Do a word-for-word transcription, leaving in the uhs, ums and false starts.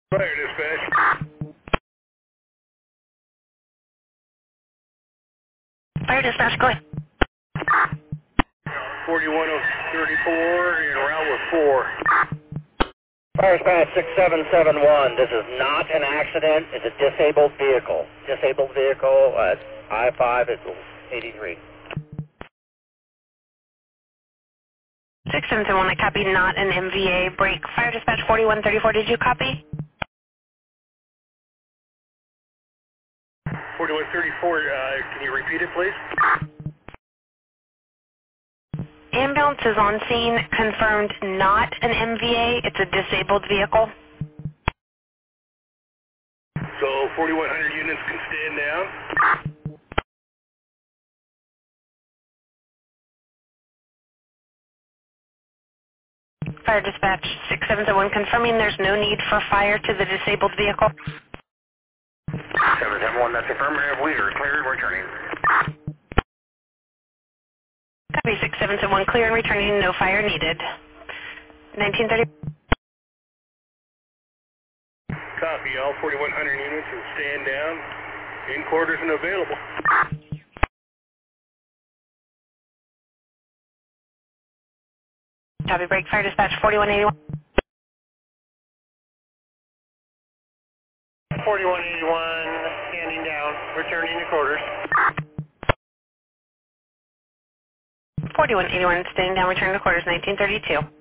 Fire dispatch. Fire dispatch, go ahead. forty-one oh thirty-four, you're around with four. Fire dispatch six seven seven one, this is not an accident, it's a disabled vehicle. Disabled vehicle at I five at eighty-three. six seven seven one, I copy, not an M V A break. Fire dispatch forty-one thirty-four, did you copy? forty-one thirty-four, uh, can you repeat it, please? Ambulance is on scene, confirmed not an M V A, it's a disabled vehicle. So forty-one hundred units can stand down. Fire dispatch six seven seven one, confirming there's no need for fire to the disabled vehicle. seven seven one, that's affirmative, we are cleared, returning. Copy six seven seven one, clear and returning, no fire needed. nineteen thirty. Copy, all forty-one hundred units will stand down, in quarters and available. Copy break, fire dispatch forty-one eighty-one. forty-one eighty-one, standing down, returning to quarters. forty-one eighty-one, staying down, return to quarters, nineteen thirty-two.